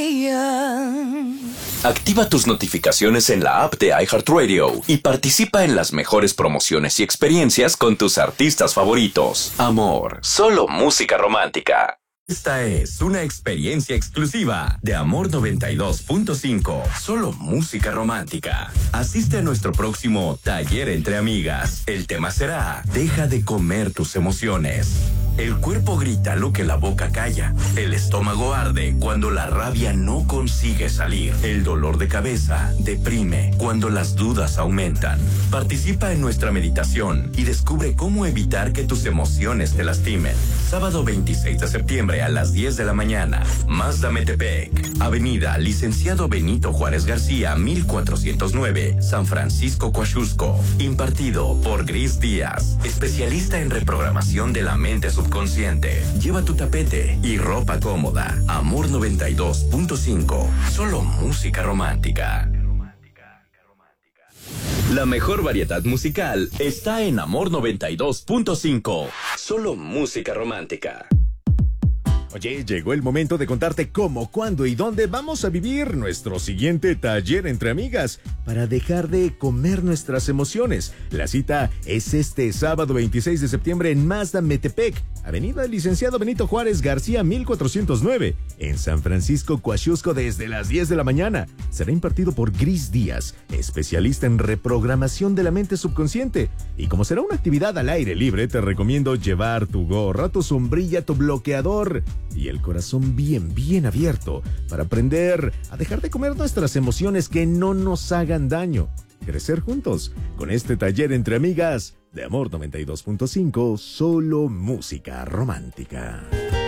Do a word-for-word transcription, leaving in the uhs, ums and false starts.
Activa tus notificaciones en la app de iHeartRadio y participa en las mejores promociones y experiencias con tus artistas favoritos. Amor, solo música romántica. Esta es una experiencia exclusiva de Amor noventa y dos punto cinco. Solo música romántica. Asiste a nuestro próximo taller entre amigas. El tema será: deja de comer tus emociones. El cuerpo grita lo que la boca calla. El estómago arde cuando la rabia no consigue salir. El dolor de cabeza deprime cuando las dudas aumentan. Participa en nuestra meditación y descubre cómo evitar que tus emociones te lastimen. Sábado veintiséis de septiembre a las diez de la mañana. Mazda Metepec. Avenida Licenciado Benito Juárez García, mil cuatrocientos nueve, San Francisco, Coaxusco. Impartido por Gris Díaz, especialista en reprogramación de la mente subconsciente. Lleva tu tapete y ropa cómoda. Amor noventa y dos punto cinco. Solo música romántica. La mejor variedad musical está en Amor noventa y dos punto cinco. Solo música romántica. Oye, llegó el momento de contarte cómo, cuándo y dónde vamos a vivir nuestro siguiente taller entre amigas para dejar de comer nuestras emociones. La cita es este sábado veintiséis de septiembre en Mazda Metepec, Avenida Licenciado Benito Juárez García mil cuatrocientos nueve, en San Francisco, Coaxusco, desde las diez de la mañana. Será impartido por Gris Díaz, especialista en reprogramación de la mente subconsciente. Y como será una actividad al aire libre, te recomiendo llevar tu gorra, tu sombrilla, tu bloqueador y el corazón bien, bien abierto para aprender a dejar de comer nuestras emociones que no nos hagan daño. Crecer juntos con este taller entre amigas de Amor noventa y dos punto cinco, solo música romántica.